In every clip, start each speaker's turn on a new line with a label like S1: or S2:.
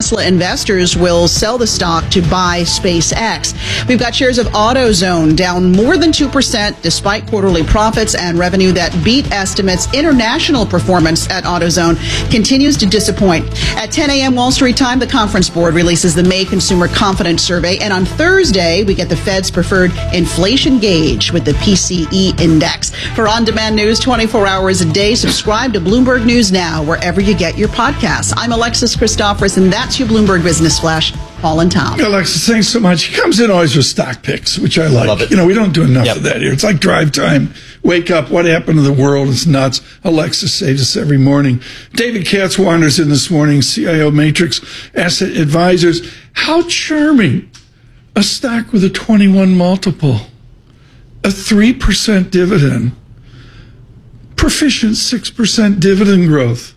S1: Tesla investors will sell the stock to buy SpaceX. We've got shares of AutoZone down more than 2% despite quarterly profits and revenue that beat estimates. International performance at AutoZone continues to disappoint. At 10 a.m. Wall Street time, the Conference Board releases the May Consumer Confidence Survey. And on Thursday, we get the Fed's preferred inflation gauge with the PCE index. For on-demand news 24 hours a day, subscribe to Bloomberg News Now, wherever you get your podcasts. I'm Alexis Christoforous, and that's your Bloomberg Business Flash. Paul and Tom.
S2: Alexis, thanks so much. He comes in always with stock picks, which I like.
S3: Love it.
S2: You know, we don't do enough of that here. It's like drive time. Wake up. What happened to the world? It's nuts. Alexis saves us every morning. David Katz wanders in this morning, CIO Matrix Asset Advisors. How charming. A stock with a 21 multiple, a 3% dividend, proficient 6% dividend growth.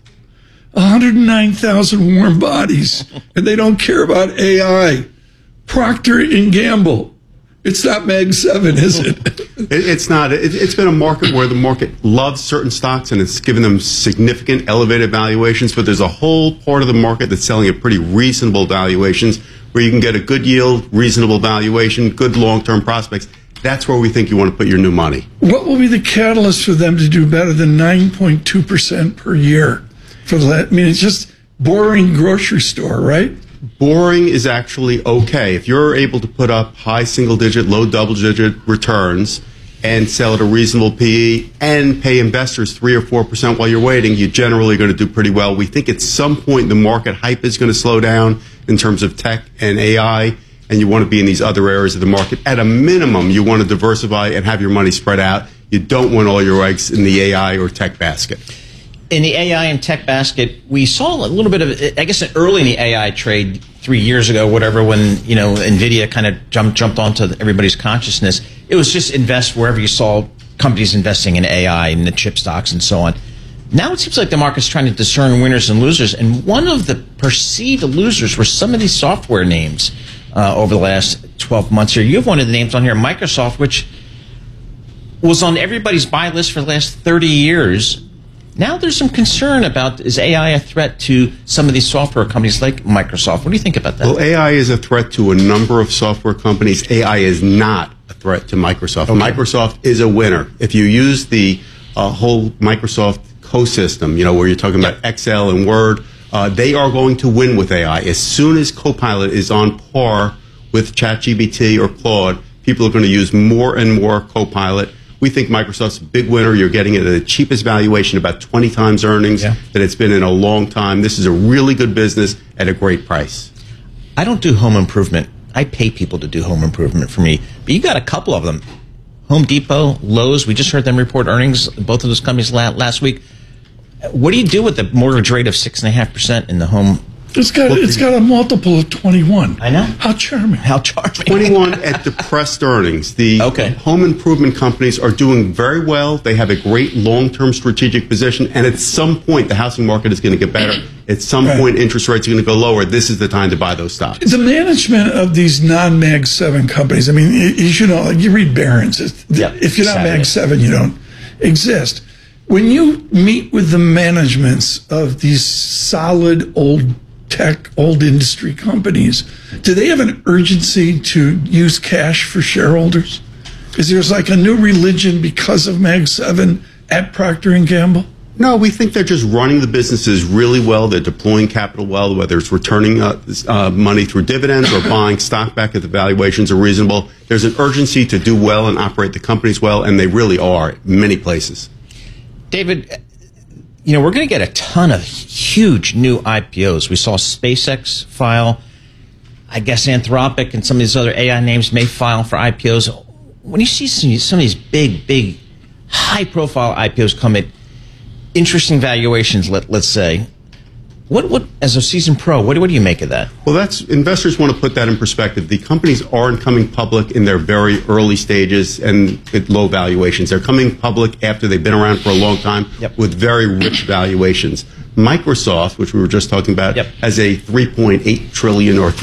S2: 109,000 warm bodies, and they don't care about AI. Procter & Gamble. It's not Mag 7, is it?
S4: It's not. It's been a market where the market loves certain stocks, and it's given them significant elevated valuations, but there's a whole part of the market that's selling at pretty reasonable valuations, where you can get a good yield, reasonable valuation, good long-term prospects. That's where we think you want to put your new money.
S2: What will be the catalyst for them to do better than 9.2% per year? I mean, it's just boring grocery store, right?
S4: Boring is actually okay. If you're able to put up high single-digit, low double-digit returns and sell at a reasonable PE and pay investors 3 or 4% while you're waiting, you're generally going to do pretty well. We think at some point the market hype is going to slow down in terms of tech and AI, and you want to be in these other areas of the market. At a minimum, you want to diversify and have your money spread out. You don't want all your eggs in the AI or tech basket.
S3: In the AI and tech basket, we saw a little bit of, I guess, early in the AI trade 3 years ago, whatever, when, you know, NVIDIA kind of jumped onto everybody's consciousness. It was just invest wherever you saw companies investing in AI and the chip stocks and so on. Now it seems like the market's trying to discern winners and losers, and one of the perceived losers were some of these software names over the last 12 months here. You have one of the names on here, Microsoft, which was on everybody's buy list for the last 30 years. Now there's some concern about, is AI a threat to some of these software companies like Microsoft? What do you think about that?
S4: Well, AI is a threat to a number of software companies. AI is not a threat to Microsoft. Okay. Microsoft is a winner. If you use the whole Microsoft ecosystem, you know, where you're talking about Excel and Word, they are going to win with AI. As soon as Copilot is on par with ChatGPT or Claude, people are going to use more and more Copilot. We think Microsoft's a big winner. You're getting it at the cheapest valuation, about 20 times earnings that it's been in a long time. This is a really good business at a great price.
S3: I don't do home improvement. I pay people to do home improvement for me. But you got a couple of them. Home Depot, Lowe's, we just heard them report earnings, both of those companies last week. What do you do with the mortgage rate of 6.5% in the home?
S2: It's got a multiple of 21.
S3: I know.
S2: How charming.
S3: How charming.
S4: 21 at depressed earnings. The home improvement companies are doing very well. They have a great long-term strategic position. And at some point, the housing market is going to get better. At some point, interest rates are going to go lower. This is the time to buy those stocks.
S2: The management of these non-Mag 7 companies, I mean, you should know, like you read Barron's. If you're not Mag 7, you don't exist. When you meet with the managements of these solid old tech, old industry companies, do they have an urgency to use cash for shareholders? Is there like a new religion because of Mag 7 at Procter & Gamble?
S4: No, we think they're just running the businesses really well. They're deploying capital well, whether it's returning money through dividends or buying stock back at the valuations are reasonable. There's an urgency to do well and operate the companies well, and they really are in many places.
S3: David, you know, we're going to get a ton of huge new IPOs. We saw SpaceX file. I guess Anthropic and some of these other AI names may file for IPOs. When you see some of these big, high-profile IPOs come at interesting valuations, let's say, what as a seasoned pro, what do you make of that?
S4: Well, investors want to put that in perspective. The companies aren't coming public in their very early stages and at low valuations. They're coming public after they've been around for a long time with very rich valuations. Microsoft, which we were just talking about, has a $3.8 trillion or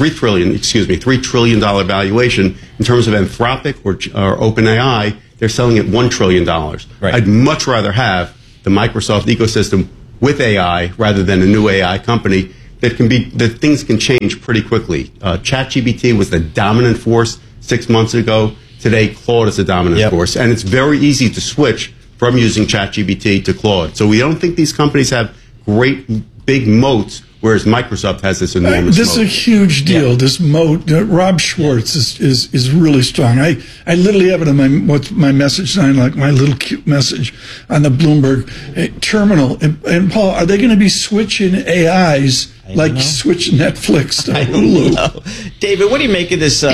S4: $3 trillion valuation. In terms of Anthropic or OpenAI, they're selling at $1 trillion. Right. I'd much rather have the Microsoft ecosystem with AI rather than a new AI company. that things can change pretty quickly. ChatGPT was the dominant force 6 months ago. Today, Claude is a dominant force, and it's very easy to switch from using ChatGPT to Claude. So we don't think these companies have great big moats, whereas Microsoft has this enormous
S2: This
S4: moat.
S2: is a huge deal. This moat. Rob Schwartz is really strong. I literally have it on my message sign, like my little cute message on the Bloomberg terminal. And Paul, are they going to be switching AIs like switch Netflix to Hulu?
S3: David, what do you make of this?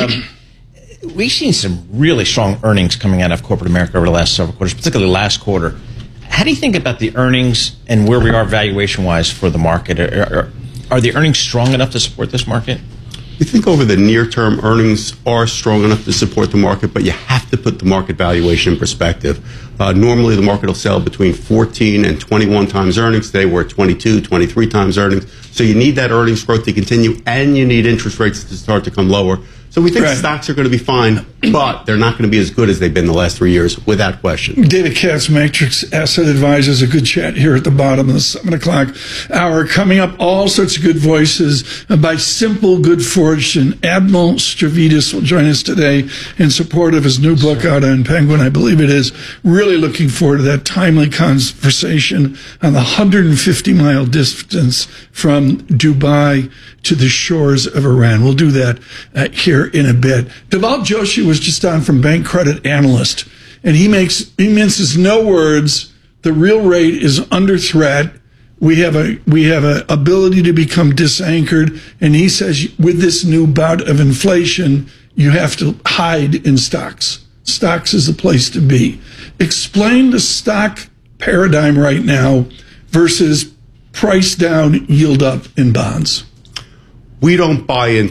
S3: We've seen some really strong earnings coming out of corporate America over the last several quarters, particularly last quarter. How do you think about the earnings and where we are valuation-wise for the market? Are the earnings strong enough to support this market?
S4: We think over the near term, earnings are strong enough to support the market, but you have to put the market valuation in perspective. Normally, the market will sell between 14 and 21 times earnings. Today, we're at 22, 23 times earnings. So you need that earnings growth to continue, and you need interest rates to start to come lower. So we think stocks are going to be fine, but they're not going to be as good as they've been the last 3 years, without question.
S2: David Katz, Matrix Asset Advisors, a good chat here at the bottom of the 7 o'clock hour. Coming up, all sorts of good voices by Simple Good Fortune. Admiral Stavridis will join us today in support of his new book out on Penguin, I believe it is. Really looking forward to that timely conversation on the 150-mile distance from Dubai to the shores of Iran. We'll do that here in a bit. Deval Joshi was just on from Bank Credit Analyst, and he minces no words. The real rate is under threat. We have a ability to become disanchored, and he says with this new bout of inflation, you have to hide in stocks. Stocks is the place to be. Explain the stock paradigm right now versus price down, yield up in bonds.
S4: We don't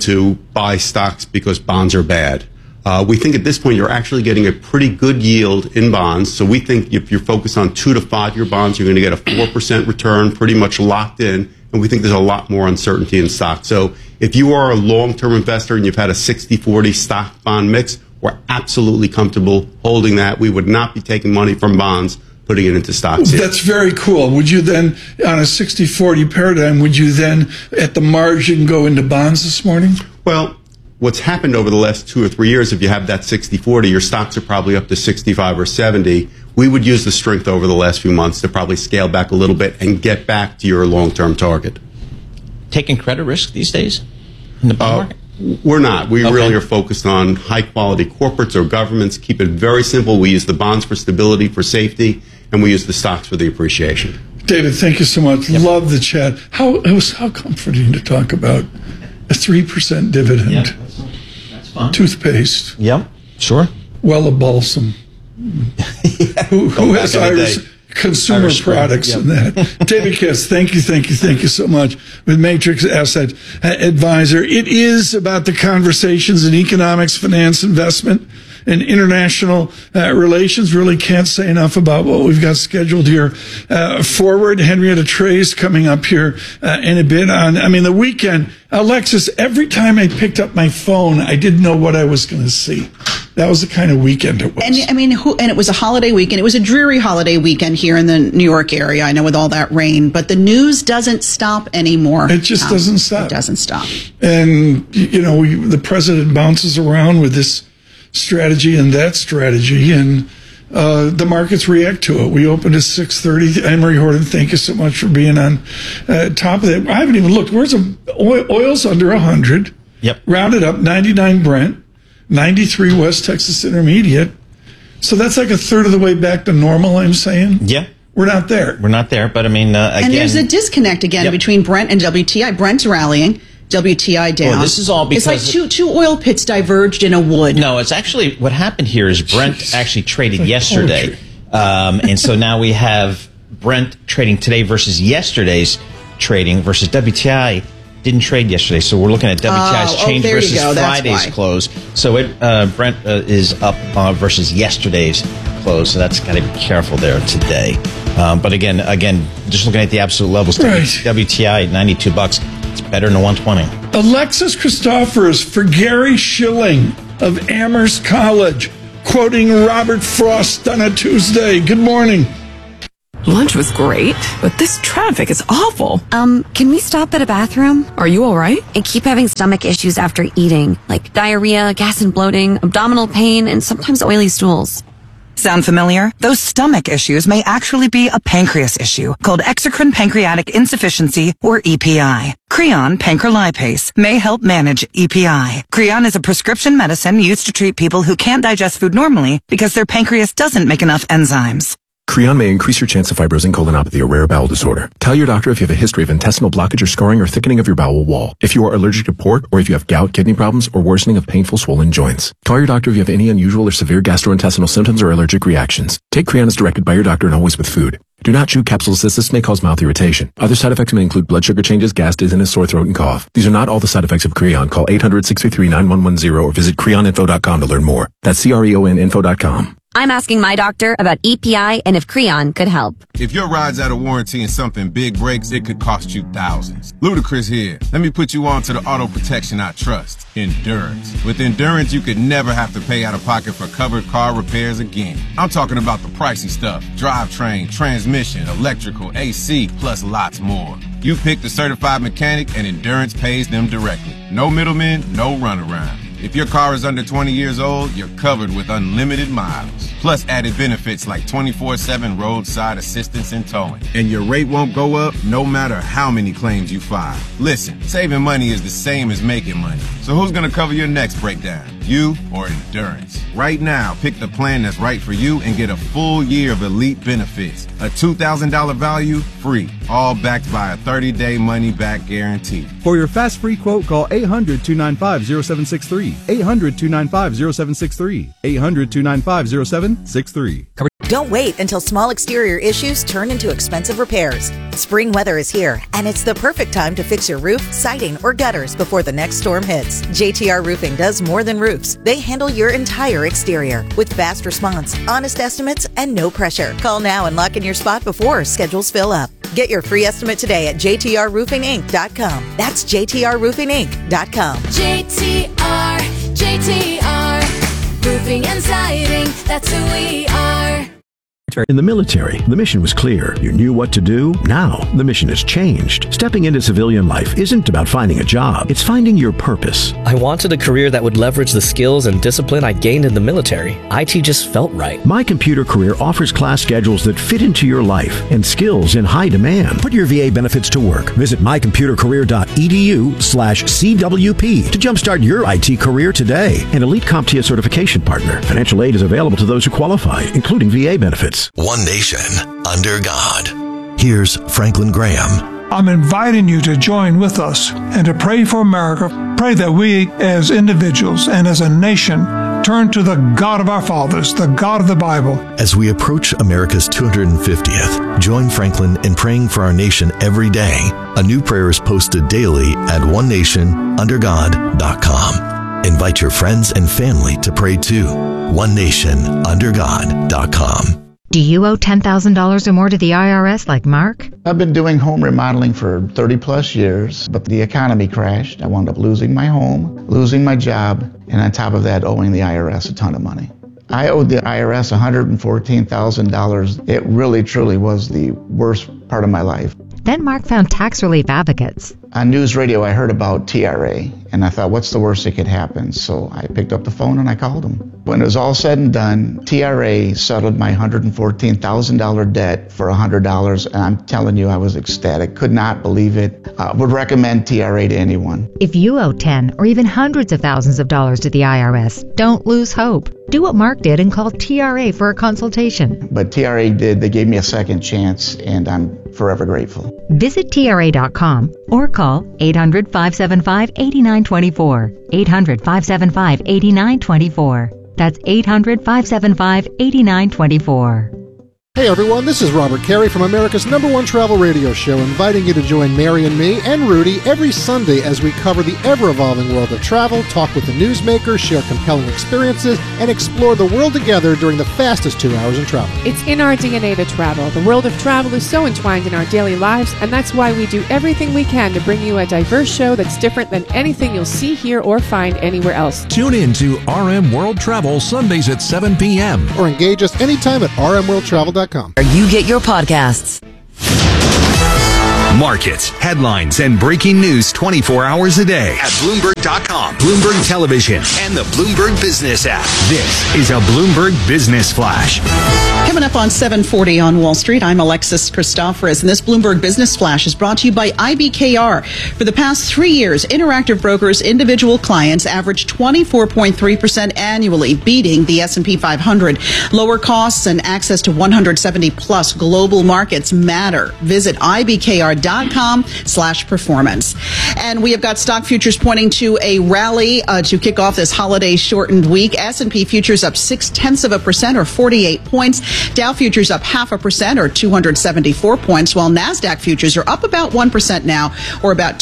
S4: buy stocks because bonds are bad. We think at this point you're actually getting a pretty good yield in bonds. So we think if you're focused on 2 to 5 year bonds, you're going to get a 4% return, pretty much locked in. And we think there's a lot more uncertainty in stocks. So if you are a long-term investor and you've had a 60-40 stock bond mix, we're absolutely comfortable holding that. We would not be taking money from bonds, putting it into stocks.
S2: That's very cool. Would you then, on a 60-40 paradigm, would you then, at the margin, go into bonds this morning?
S4: Well, what's happened over the last 2 or 3 years, if you have that 60-40, your stocks are probably up to 65 or 70. We would use the strength over the last few months to probably scale back a little bit and get back to your long-term target.
S3: Taking credit risk these days in the bond market?
S4: We're not. We really are focused on high-quality corporates or governments. Keep it very simple. We use the bonds for stability, for safety, and we use the stocks for the appreciation.
S2: David, thank you so much. Yep. Love the chat. It was how comforting to talk about a 3% dividend.
S3: Yeah, that's fun.
S2: Toothpaste.
S3: Yep, sure.
S2: Wella Balsam. Who has Irish consumer products in that? David Katz, thank you so much. With Matrix Asset Advisor, it is about the conversations in economics, finance, investment, and international relations. Really can't say enough about what we've got scheduled here forward. Henrietta Trey's coming up here in a bit. The weekend, Alexis, every time I picked up my phone, I didn't know what I was going to see. That was the kind of weekend it was.
S1: And it was a holiday weekend. It was a dreary holiday weekend here in the New York area, I know, with all that rain. But the news doesn't stop anymore.
S2: It just doesn't stop.
S1: It doesn't stop.
S2: And, the president bounces around with this strategy and that strategy, and the markets react to it. We opened at 6:30. Anne-Marie Horton, thank you so much for being on top of it. I haven't even looked. Where's oil's under 100?
S3: Yep.
S2: Rounded up, 99 Brent. 93 West Texas Intermediate. So that's like a third of the way back to normal, I'm saying?
S3: Yeah.
S2: We're not there.
S3: We're not there, but again...
S1: And there's a disconnect again between Brent and WTI. Brent's rallying, WTI down.
S3: Well, this is all because...
S1: It's like two oil pits diverged in a wood.
S3: No, it's actually... What happened here is Brent actually traded yesterday. And so now we have Brent trading today versus yesterday's trading versus WTI didn't trade yesterday, so we're looking at WTI's change versus Friday's close. So Brent is up versus yesterday's close, so that's got to be careful there today. But again, just looking at the absolute levels, WTI $92, it's better than 120.
S2: Alexis Christoforous for Gary Schilling of Amherst College, quoting Robert Frost on a Tuesday. Good morning.
S5: Lunch was great, but this traffic is awful.
S6: Can we stop at a bathroom?
S5: Are you all right?
S6: I keep having stomach issues after eating, like diarrhea, gas and bloating, abdominal pain, and sometimes oily stools.
S7: Sound familiar? Those stomach issues may actually be a pancreas issue called exocrine pancreatic insufficiency, or EPI. Creon pancrelipase may help manage EPI. Creon is a prescription medicine used to treat people who can't digest food normally because their pancreas doesn't make enough enzymes.
S8: Creon may increase your chance of fibrosing colonopathy, a rare bowel disorder. Tell your doctor if you have a history of intestinal blockage or scarring or thickening of your bowel wall, if you are allergic to pork, or if you have gout, kidney problems, or worsening of painful swollen joints. Call your doctor if you have any unusual or severe gastrointestinal symptoms or allergic reactions. Take Creon as directed by your doctor and always with food. Do not chew capsules as this may cause mouth irritation. Other side effects may include blood sugar changes, gas, dizziness, sore throat, and cough. These are not all the side effects of Creon. Call 800-633-9110 or visit creoninfo.com to learn more. That's CREONinfo.com.
S6: I'm asking my doctor about EPI and if Creon could help.
S9: If your ride's out of warranty and something big breaks, it could cost you thousands. Ludacris here. Let me put you on to the auto protection I trust, Endurance. With Endurance, you could never have to pay out of pocket for covered car repairs again. I'm talking about the pricey stuff: drivetrain, transmission, electrical, AC, plus lots more. You pick the certified mechanic and Endurance pays them directly. No middlemen, no runaround. If your car is under 20 years old, you're covered with unlimited miles. Plus added benefits like 24/7 roadside assistance and towing. And your rate won't go up no matter how many claims you file. Listen, saving money is the same as making money. So who's gonna cover your next breakdown? You or Endurance? Right now, pick the plan that's right for you and get a full year of elite benefits. A $2,000 value, free. All backed by a 30-day money-back guarantee.
S10: For your fast free quote, call 800-295-0763. 800-295-0763. 800-295-0763.
S11: Don't wait until small exterior issues turn into expensive repairs. Spring weather is here, and it's the perfect time to fix your roof, siding, or gutters before the next storm hits. JTR Roofing does more than roofs. They handle your entire exterior with fast response, honest estimates, and no pressure. Call now and lock in your spot before schedules fill up. Get your free estimate today at jtrroofinginc.com. That's jtrroofinginc.com.
S12: JTR, Roofing and Siding, that's who we are.
S13: In the military, the mission was clear. You knew what to do. Now, the mission has changed. Stepping into civilian life isn't about finding a job. It's finding your purpose.
S14: I wanted a career that would leverage the skills and discipline I gained in the military. IT just felt right.
S13: My Computer Career offers class schedules that fit into your life and skills in high demand. Put your VA benefits to work. Visit mycomputercareer.edu/CWP to jumpstart your IT career today. An elite CompTIA certification partner. Financial aid is available to those who qualify, including VA benefits.
S15: One nation under God.
S13: Here's Franklin Graham.
S16: I'm inviting you to join with us and to pray for America. Pray that we as individuals and as a nation turn to the God of our fathers, the God of the Bible.
S13: As we approach America's 250th, join Franklin in praying for our nation every day. A new prayer is posted daily at onenationundergod.com. Invite your friends and family to pray too. onenationundergod.com.
S17: Do you owe $10,000 or more to the IRS like Mark?
S18: I've been doing home remodeling for 30 plus years, but the economy crashed. I wound up losing my home, losing my job, and on top of that, owing the IRS a ton of money. I owed the IRS $114,000. It really, truly was the worst part of my life.
S17: Then Mark found Tax Relief Advocates.
S18: On news radio, I heard about TRA, and I thought, what's the worst that could happen? So I picked up the phone and I called them. When it was all said and done, TRA settled my $114,000 debt for $100, and I'm telling you, I was ecstatic. Could not believe it. Would recommend TRA to anyone.
S17: If you owe 10 or even hundreds of thousands of dollars to the IRS, don't lose hope. Do what Mark did and call TRA for a consultation.
S18: But TRA did. They gave me a second chance, and I'm forever grateful.
S17: Visit TRA.com or call 800-575-8924. 800-575-8924. That's 800-575-8924.
S19: Hey everyone, this is Robert Carey from America's #1 travel radio show, inviting you to join Mary and me and Rudy every Sunday as we cover the ever-evolving world of travel, talk with the newsmakers, share compelling experiences, and explore the world together during the fastest 2 hours in travel.
S20: It's in our DNA to travel. The world of travel is so entwined in our daily lives, and that's why we do everything we can to bring you a diverse show that's different than anything you'll see, hear, or find anywhere else.
S21: Tune in to RM World Travel Sundays at 7 p.m.
S19: Or engage us anytime at rmworldtravel.com. BloombergNews.com.
S6: You get your podcasts.
S21: Markets, headlines, and breaking news 24 hours a day at Bloomberg.com, Bloomberg Television, and the Bloomberg Business app. This is a Bloomberg Business Flash.
S1: Coming up on 740 on Wall Street, I'm Alexis Christoforous, and this Bloomberg Business Flash is brought to you by IBKR. For the past 3 years, Interactive Brokers' individual clients averaged 24.3% annually, beating the S&P 500. Lower costs and access to 170-plus global markets matter. Visit IBKR.com/performance. And we have got stock futures pointing to a rally to kick off this holiday shortened week. S&P futures up 0.6% or 48 points. Dow futures up 0.5% or 274 points, while NASDAQ futures are up about 1% now or about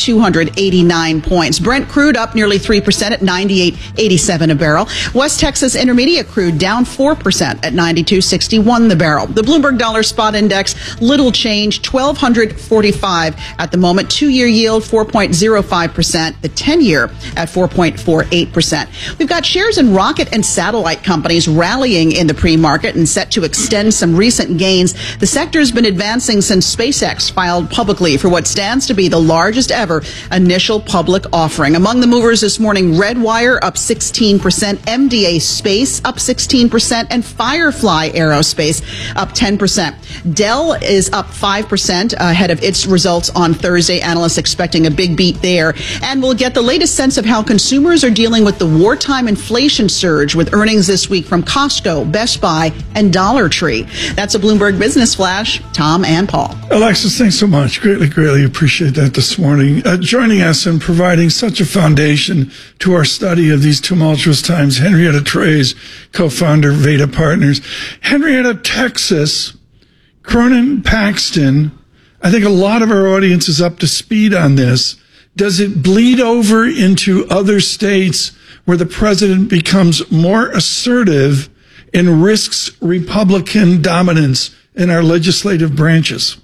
S1: 289 points. Brent crude up nearly 3% at 98.87 a barrel. West Texas Intermediate crude down 4% at 92.61 the barrel. The Bloomberg Dollar Spot Index, little change, 1,245 at the moment. 2-year yield 4.05%. The 10-year at 4.48%. We've got shares in rocket and satellite companies rallying in the pre-market and set to extend some recent gains. The sector's been advancing since SpaceX filed publicly for what stands to be the largest ever initial public offering. Among the movers this morning, Redwire up 16%, MDA Space up 16%, and Firefly Aerospace up 10%. Dell is up 5% ahead of its results on Thursday. Analysts expecting a big beat there. And we'll get the latest sense of how consumers are dealing with the wartime inflation surge with earnings this week from Costco, Best Buy, and Dollar Tree. That's a Bloomberg Business Flash. Tom and Paul.
S2: Alexis, thanks so much. Greatly appreciate that this morning. Joining us and providing such a foundation to our study of these tumultuous times, Henrietta Trey's co-founder, Veda Partners. Henrietta, Texas, Cronin Paxton, I think a lot of our audience is up to speed on this. Does it bleed over into other states where the president becomes more assertive and risks Republican dominance in our legislative branches?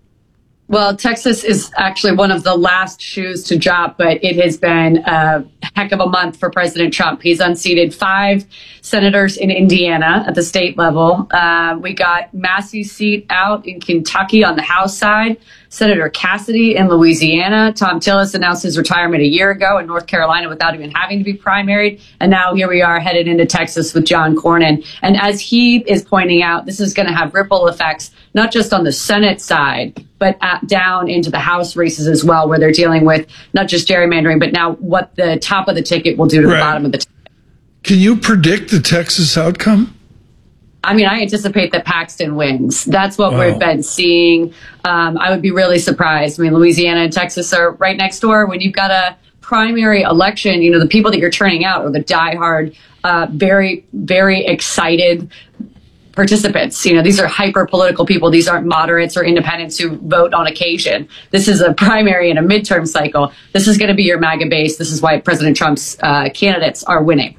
S22: Well, Texas is actually one of the last shoes to drop, but it has been a heck of a month for President Trump. He's unseated 5 senators in Indiana at the state level. We got Massey's seat out in Kentucky on the House side. Senator Cassidy in Louisiana. Tom Tillis announced his retirement a year ago in North Carolina without even having to be primaried. And now here we are headed into Texas with John Cornyn. And as he is pointing out, this is going to have ripple effects, not just on the Senate side, but down into the House races as well, where they're dealing with not just gerrymandering, but now what the top of the ticket will do to the bottom of the ticket.
S2: Can you predict the Texas outcome?
S22: I mean, I anticipate that Paxton wins. That's what we've been seeing. I would be really surprised. I mean, Louisiana and Texas are right next door. When you've got a primary election, you know, the people that you're turning out are the diehard, very, very excited participants. You know, these are hyper political people. These aren't moderates or independents who vote on occasion. This is a primary and a midterm cycle. This is going to be your MAGA base. This is why President Trump's candidates are winning.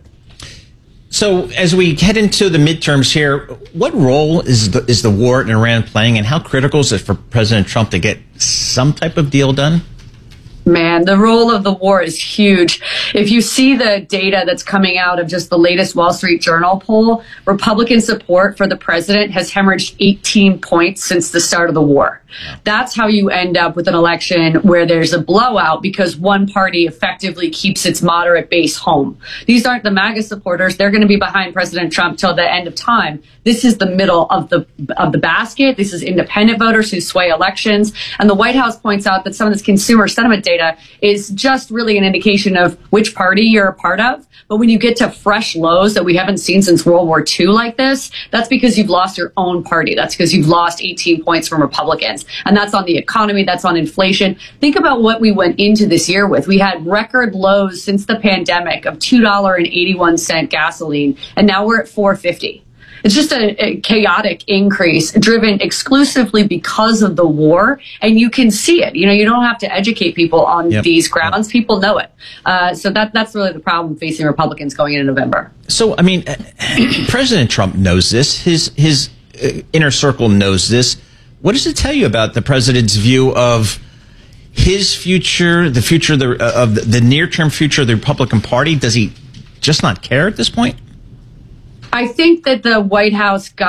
S3: So as we head into the midterms here, what role is the war in Iran playing, and how critical is it for President Trump to get some type of deal done?
S22: Man, the role of the war is huge. If you see the data that's coming out of just the latest Wall Street Journal poll, Republican support for the president has hemorrhaged 18 points since the start of the war. That's how you end up with an election where there's a blowout because one party effectively keeps its moderate base home. These aren't the MAGA supporters. They're going to be behind President Trump till the end of time. This is the middle of the basket. This is independent voters who sway elections. And the White House points out that some of this consumer sentiment data is just really an indication of which party you're a part of. But when you get to fresh lows that we haven't seen since World War II like this, that's because you've lost your own party. That's because you've lost 18 points from Republicans. And that's on the economy. That's on inflation. Think about what we went into this year with. We had record lows since the pandemic of $2.81 gasoline. And now we're at $4.50. It's just a chaotic increase driven exclusively because of the war. And you can see it. You know, you don't have to educate people on these grounds. People know it. So that's really the problem facing Republicans going into November.
S3: So, I mean, President Trump knows this. His inner circle knows this. What does it tell you about the president's view of his future, the future of the near-term future of the Republican Party? Does he just not care at this point?
S22: I think that the White House got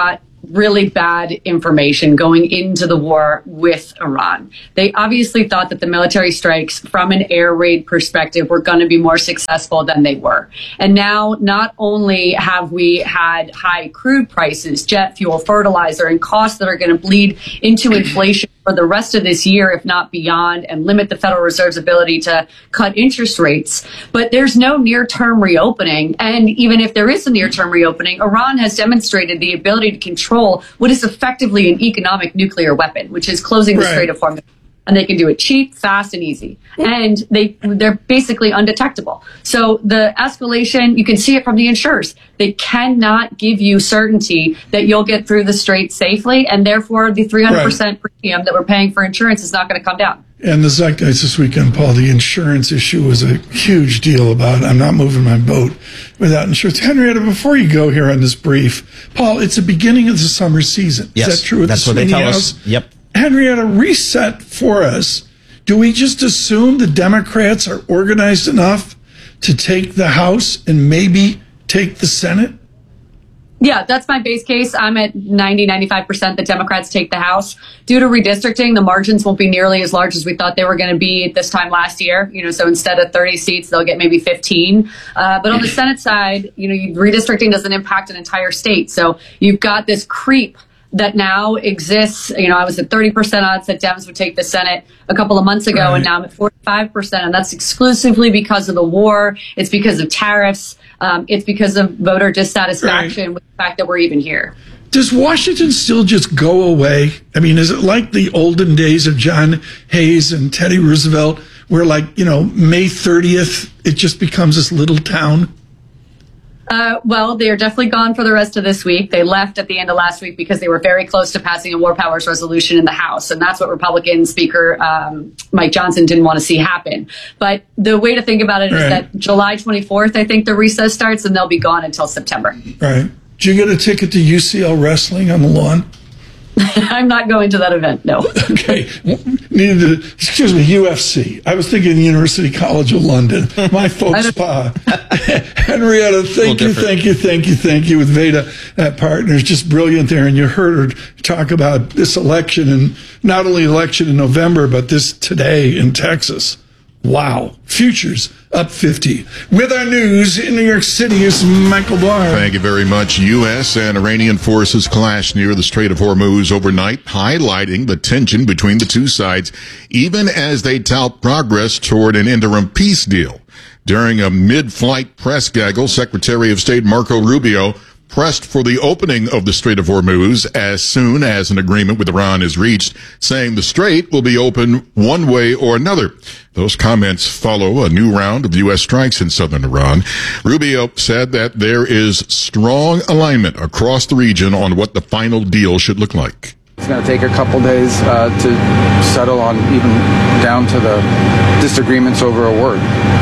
S22: really bad information going into the war with Iran. They obviously thought that the military strikes from an air raid perspective were going to be more successful than they were. And now not only have we had high crude prices, jet fuel, fertilizer, and costs that are going to bleed into inflation for the rest of this year, if not beyond, and limit the Federal Reserve's ability to cut interest rates. But there's no near-term reopening. And even if there is a near-term reopening, Iran has demonstrated the ability to control what is effectively an economic nuclear weapon, which is closing the Strait of Hormuz. And they can do it cheap, fast, and easy. And they're basically undetectable. So the escalation, you can see it from the insurers. They cannot give you certainty that you'll get through the strait safely, and therefore the 300% premium that we're paying for insurance is not going to come down.
S2: And the zeitgeist this weekend, Paul, the insurance issue was a huge deal about I'm not moving my boat without insurance. Henrietta, before you go here on this brief, Paul, it's the beginning of the summer season.
S3: Yes,
S2: is that true?
S3: That's what they tell us. Yep.
S2: Henrietta, reset for us. Do we just assume the Democrats are organized enough to take the House and maybe take the Senate?
S22: Yeah, that's my base case. I'm at 95% that Democrats take the House. Due to redistricting, the margins won't be nearly as large as we thought they were going to be this time last year. So instead of 30 seats, they'll get maybe 15. But on the Senate side, redistricting doesn't impact an entire state. So you've got this creep that now exists. I was at 30% odds that Dems would take the Senate a couple of months ago, and now I'm at 45%. And that's exclusively because of the war. It's because of tariffs. It's because of voter dissatisfaction with the fact that we're even here.
S2: Does Washington still just go away? I mean, is it like the olden days of John Hayes and Teddy Roosevelt, where May 30th, it just becomes this little town?
S22: Well, they are definitely gone for the rest of this week. They left at the end of last week because they were very close to passing a war powers resolution in the House. And that's what Republican Speaker Mike Johnson didn't want to see happen. But the way to think about it is that July 24th, I think the recess starts, and they'll be gone until September.
S2: Right. Did you get a ticket to UCL wrestling on the lawn?
S22: I'm not going to that event, no.
S2: Okay. UFC. I was thinking University College of London. My faux pas. Henrietta, thank you with Veda Partners. Just brilliant there. And you heard her talk about this election, and not only election in November, but this today in Texas. Wow. Futures up 50. With our news in New York City is Michael Barr.
S4: Thank you very much. U.S. and Iranian forces clashed near the Strait of Hormuz overnight, highlighting the tension between the two sides, even as they tout progress toward an interim peace deal. During a mid-flight press gaggle, Secretary of State Marco Rubio pressed for the opening of the Strait of Hormuz as soon as an agreement with Iran is reached, saying the strait will be open one way or another. Those comments follow a new round of U.S. strikes in southern Iran. Rubio said that there is strong alignment across the region on what the final deal should look like.
S5: It's going to take a couple days to settle on, even down to the disagreements over a word,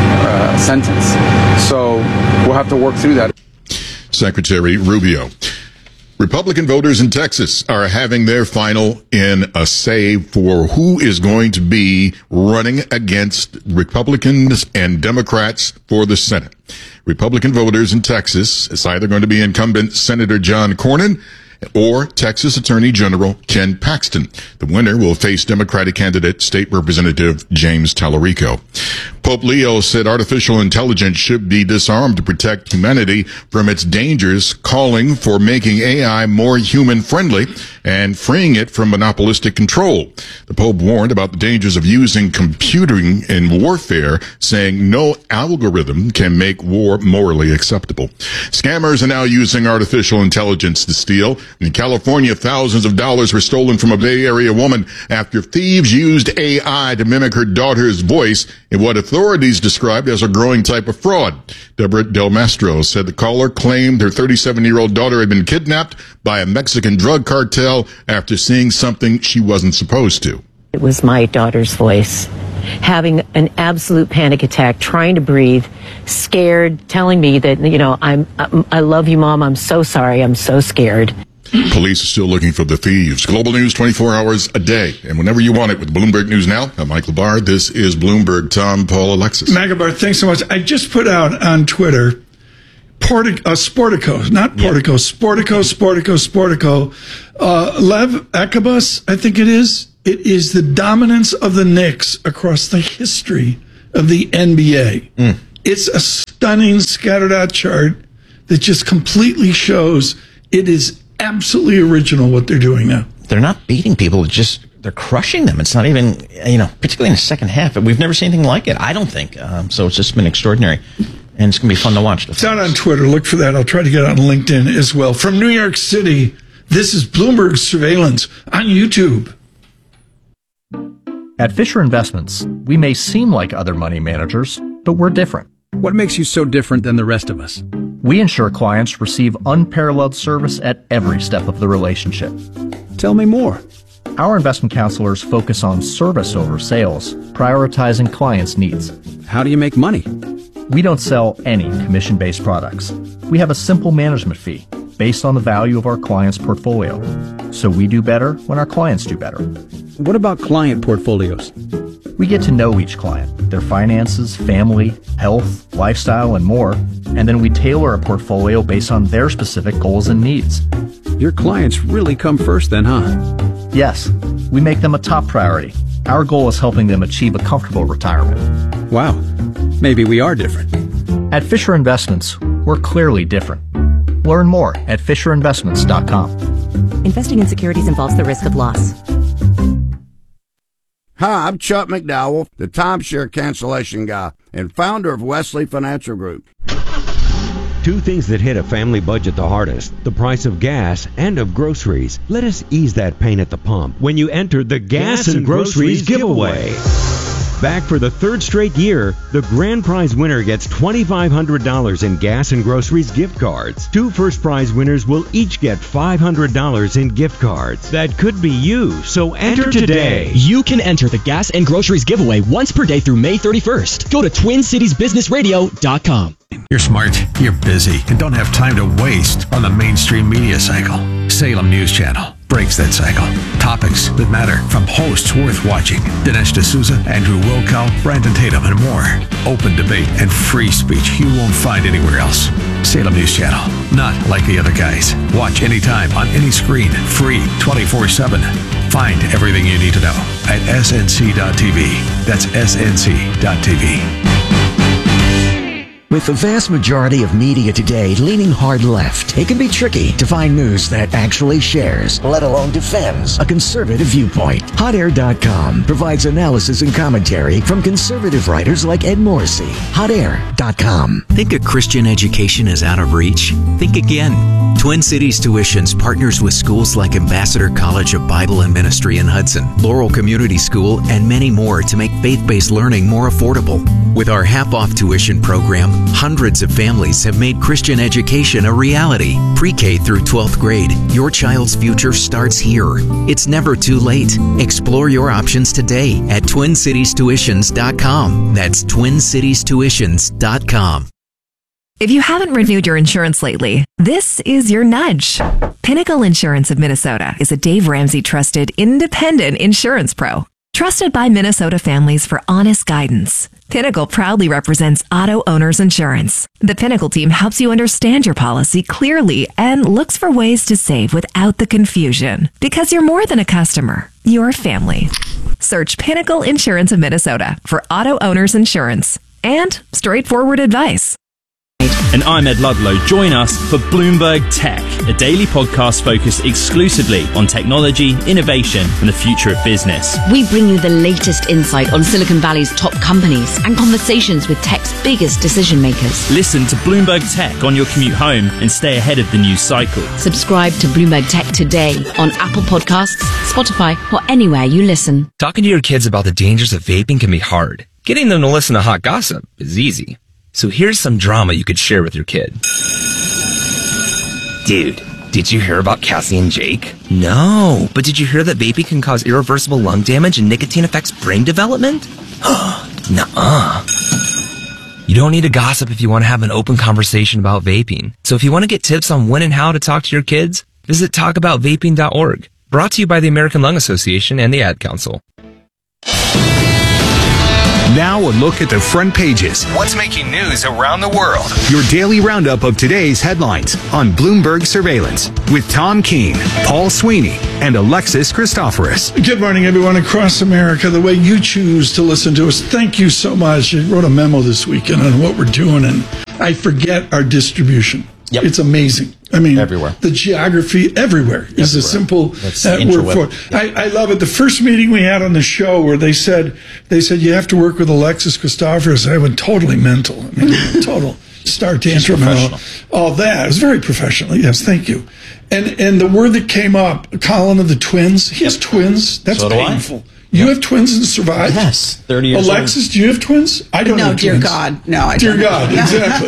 S5: a sentence. So we'll have to work through that.
S4: Secretary Rubio. Republican voters in Texas are having their final in a say for who is going to be running against Republicans and Democrats for the Senate. Republican voters in Texas, it's either going to be incumbent Senator John Cornyn or Texas Attorney General Ken Paxton. The winner will face Democratic candidate State Representative James Tallarico. Pope Leo said artificial intelligence should be disarmed to protect humanity from its dangers, calling for making AI more human-friendly and freeing it from monopolistic control. The Pope warned about the dangers of using computing in warfare, saying no algorithm can make war morally acceptable. Scammers are now using artificial intelligence to steal. In California, thousands of dollars were stolen from a Bay Area woman after thieves used AI to mimic her daughter's voice in what authorities described as a growing type of fraud. Deborah Del Mastro said the caller claimed her 37-year-old daughter had been kidnapped by a Mexican drug cartel after seeing something she wasn't supposed to.
S23: It was my daughter's voice, having an absolute panic attack, trying to breathe, scared, telling me that, I love you, Mom. I'm so sorry. I'm so scared.
S4: Police are still looking for the thieves. Global news 24 hours a day. And whenever you want it with Bloomberg News Now, I'm Michael Barr. This is Bloomberg. Tom, Paul, Alexis.
S2: Michael Barr, thanks so much. I just put out on Twitter, Sportico, not Portico, Sportico. Lev Akabas, I think it is. It is the dominance of the Knicks across the history of the NBA. It's a stunning scattered out chart that just completely shows it is absolutely original what they're doing now.
S3: They're not beating people, they're crushing them. It's not even, particularly in the second half. We've never seen anything like it, I don't think. So it's just been extraordinary. And it's going to be fun to watch.
S2: It's out on Twitter. Look for that. I'll try to get on LinkedIn as well. From New York City, this is Bloomberg Surveillance on YouTube.
S7: At Fisher Investments, we may seem like other money managers, but we're different.
S8: What makes you so different than the rest of us?
S7: We ensure clients receive unparalleled service at every step of the relationship.
S8: Tell me more.
S7: Our investment counselors focus on service over sales, prioritizing clients' needs.
S8: How do you make money?
S7: We don't sell any commission-based products. We have a simple management fee based on the value of our client's portfolio. So we do better when our clients do better.
S8: What about client portfolios?
S7: We get to know each client, their finances, family, health, lifestyle, and more, and then we tailor a portfolio based on their specific goals and needs.
S8: Your clients really come first then, huh?
S7: Yes, we make them a top priority. Our goal is helping them achieve a comfortable retirement.
S8: Wow, maybe we are different.
S7: At Fisher Investments, we're clearly different. Learn more at FisherInvestments.com.
S9: Investing in securities involves the risk of loss.
S24: Hi, I'm Chuck McDowell, the timeshare cancellation guy and founder of Wesley Financial Group.
S25: Two things that hit a family budget the hardest, the price of gas and of groceries. Let us ease that pain at the pump when you enter the Gas and Groceries Giveaway. Back for the third straight year, the grand prize winner gets $2,500 in Gas and Groceries gift cards. Two first prize winners will each get $500 in gift cards. That could be you, so enter today.
S26: You can enter the Gas and Groceries giveaway once per day through May 31st. Go to TwinCitiesBusinessRadio.com.
S27: You're smart, you're busy, and don't have time to waste on the mainstream media cycle. Salem News Channel breaks that cycle. Topics that matter from hosts worth watching. Dinesh D'Souza, Andrew Wilkow, Brandon Tatum, and more. Open debate and free speech you won't find anywhere else. Salem News Channel, not like the other guys. Watch anytime on any screen, free 24/7. Find everything you need to know at snc.tv. That's snc.tv.
S28: With the vast majority of media today leaning hard left, it can be tricky to find news that actually shares, let alone defends, a conservative viewpoint. HotAir.com provides analysis and commentary from conservative writers like Ed Morrissey. HotAir.com.
S29: Think a Christian education is out of reach? Think again. Twin Cities Tuitions partners with schools like Ambassador College of Bible and Ministry in Hudson, Laurel Community School, and many more to make faith-based learning more affordable. With our half-off tuition program, hundreds of families have made Christian education a reality. Pre-K through 12th grade, your child's future starts here. It's never too late. Explore your options today at TwinCitiesTuitions.com. That's TwinCitiesTuitions.com.
S30: If you haven't renewed your insurance lately, this is your nudge. Pinnacle Insurance of Minnesota is a Dave Ramsey trusted independent insurance pro. Trusted by Minnesota families for honest guidance. Pinnacle proudly represents auto owners insurance. The Pinnacle team helps you understand your policy clearly and looks for ways to save without the confusion. Because you're more than a customer, you're family. Search Pinnacle Insurance of Minnesota for auto owners insurance and straightforward advice.
S31: And I'm Ed Ludlow. Join us for Bloomberg Tech, a daily podcast focused exclusively on technology, innovation, and the future of business.
S32: We bring you the latest insight on Silicon Valley's top companies and conversations with tech's biggest decision makers.
S31: Listen to Bloomberg Tech on your commute home and stay ahead of the news cycle.
S32: Subscribe to Bloomberg Tech today on Apple Podcasts, Spotify, or anywhere you listen.
S33: Talking to your kids about the dangers of vaping can be hard. Getting them to listen to hot gossip is easy. So here's some drama you could share with your kid. Dude, did you hear about Cassie and Jake? No, but did you hear that vaping can cause irreversible lung damage and nicotine affects brain development? Nuh-uh. You don't need to gossip if you want to have an open conversation about vaping. So if you want to get tips on when and how to talk to your kids, visit talkaboutvaping.org. Brought to you by the American Lung Association and the Ad Council.
S6: Now a look at the front pages.
S10: What's making news around the world?
S6: Your daily roundup of today's headlines on Bloomberg Surveillance with Tom Keene, Paul Sweeney, and Alexis Christoforous.
S2: Good morning, everyone across America. The way you choose to listen to us, thank you so much. I wrote a memo this weekend on what we're doing, and I forget our distribution.
S3: Yep.
S2: It's amazing. I mean,
S3: everywhere.
S2: The geography everywhere is a simple word for it.
S3: Yep.
S2: I love it. The first meeting we had on the show where they said you have to work with Alexis Christoforous. I went totally mental. I mean, total star tantrum and all that. It was very professional. Yes, thank you. And the word that came up, Colin of the twins. He has twins. That's
S3: So do I.
S2: painful. You have twins and survived?
S3: Yes, 30 years
S2: Alexis, do you have twins? I don't have twins.
S1: No, dear God. No, I don't.
S2: Dear God, exactly.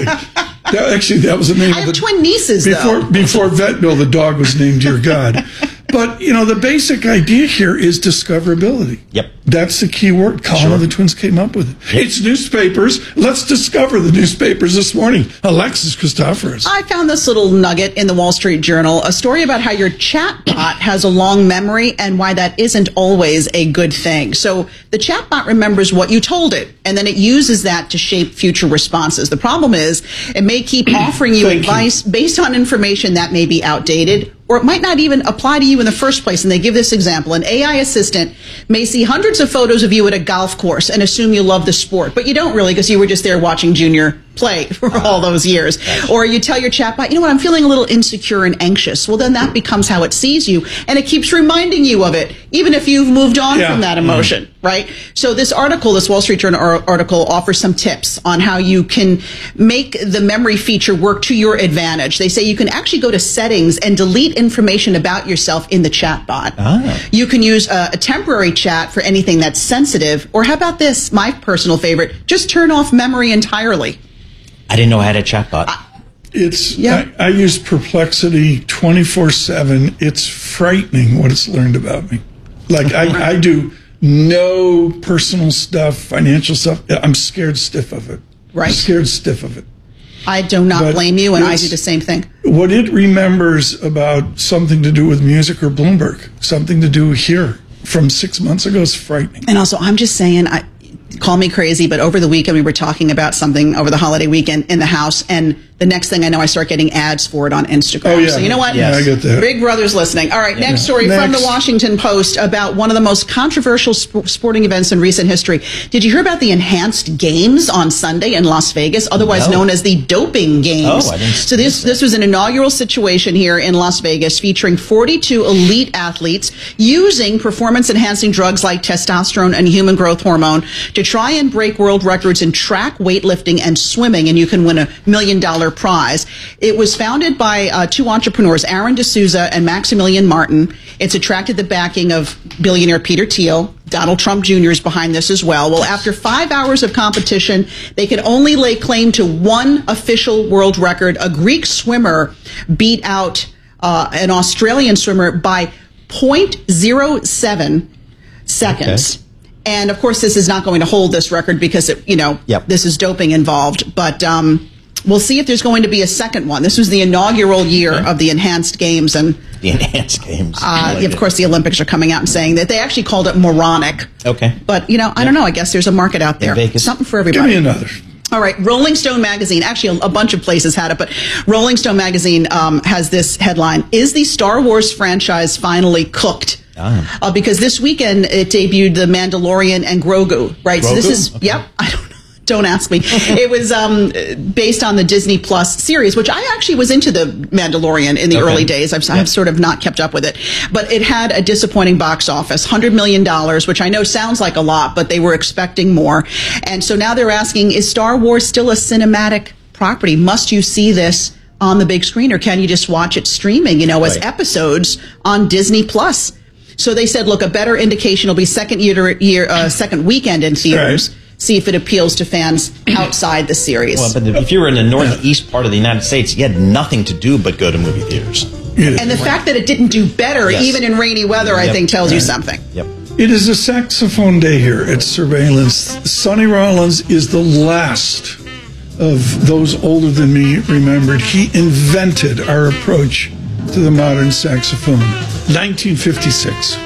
S2: That was the name
S1: I
S2: of
S1: have twin nieces, though.
S2: Before Vetville, the dog was named Dear God. But, the basic idea here is discoverability.
S3: Yep.
S2: That's the key word. Colin of the twins came up with it. It's newspapers. Let's discover the newspapers this morning. Alexis Christoforous.
S1: I found this little nugget in the Wall Street Journal, a story about how your chatbot has a long memory and why that isn't always a good thing. So the chatbot remembers what you told it, and then it uses that to shape future responses. The problem is it may keep offering you advice based on information that may be outdated, or it might not even apply to you in the first place. And they give this example. An AI assistant may see hundreds of photos of you at a golf course and assume you love the sport, but you don't really because you were just there watching Junior play for all those years. Or you tell your chatbot, I'm feeling a little insecure and anxious. Well, then that becomes how it sees you, and it keeps reminding you of it, even if you've moved on from that emotion, right? So this Wall Street Journal article offers some tips on how you can make the memory feature work to your advantage. They say you can actually go to settings and delete information about yourself in the chatbot. You can use a temporary chat for anything that's sensitive, or how about this, my personal favorite, just turn off memory entirely.
S3: I didn't know I had a chatbot.
S2: I use Perplexity 24/7. It's frightening what it's learned about me. Like I do no personal stuff, financial stuff. I'm scared stiff of it.
S1: Right.
S2: I'm scared stiff of it.
S1: I do not blame you, and I do the same thing.
S2: What it remembers about something to do with music or Bloomberg, something to do here from 6 months ago is frightening.
S1: And also, I'm just saying, call me crazy, but over the weekend we were talking about something over the holiday weekend in the house, and the next thing I know, I start getting ads for it on Instagram.
S2: Oh, yeah.
S1: So you know what?
S2: Yes. I get that.
S1: Big Brother's listening. All right, next story from the Washington Post about one of the most controversial sporting events in recent history. Did you hear about the enhanced games on Sunday in Las Vegas, otherwise known as the doping games?
S3: Oh, I didn't
S1: So this was an inaugural situation here in Las Vegas featuring 42 elite athletes using performance-enhancing drugs like testosterone and human growth hormone to try and break world records in track, weightlifting, and swimming, and you can win $1 million prize. It was founded by two entrepreneurs, Aaron D'Souza and Maximilian Martin. It's attracted the backing of billionaire Peter Thiel. Donald Trump Jr. is behind this as well. Well, after 5 hours of competition, they could only lay claim to one official world record. A Greek swimmer beat out an Australian swimmer by 0.07 seconds. Okay. And of course, this is not going to hold this record because this is doping involved. But we'll see if there's going to be a second one. This was the inaugural year of the enhanced games, and
S3: the enhanced games.
S1: Of course, the Olympics are coming out and saying that they actually called it moronic.
S3: Okay,
S1: but I don't know. I guess there's a market out there. Something for everybody.
S2: Give me another.
S1: All right, Rolling Stone magazine, actually a bunch of places had it, but Rolling Stone magazine has this headline: "Is the Star Wars franchise finally cooked?" Because this weekend it debuted The Mandalorian and Grogu, right?
S3: Grogu?
S1: So this is, I don't know. Don't ask me. It was based on the Disney Plus series, which I actually was into The Mandalorian in the early days. I've sort of not kept up with it. But it had a disappointing box office, $100 million, which I know sounds like a lot, but they were expecting more. And so now they're asking, is Star Wars still a cinematic property? Must you see this on the big screen, or can you just watch it streaming, as episodes on Disney Plus? So they said, look, a better indication will be second weekend in theaters. Right. See if it appeals to fans outside the series.
S3: Well, but if you were in the northeast part of the United States, you had nothing to do but go to movie theaters.
S1: And the fact that it didn't do better, even in rainy weather, I think tells you something.
S3: Yep.
S2: It is a saxophone day here at Surveillance. Sonny Rollins is the last of those older than me remembered. He invented our approach to the modern saxophone. 1956.